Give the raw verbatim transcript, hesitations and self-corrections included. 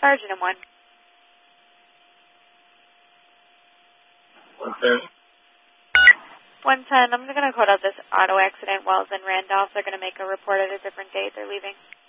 Sergeant and one. one ten. one ten, I'm going to code out this auto accident. Wells and Randolph. They're going to make a report at a different date. They're leaving.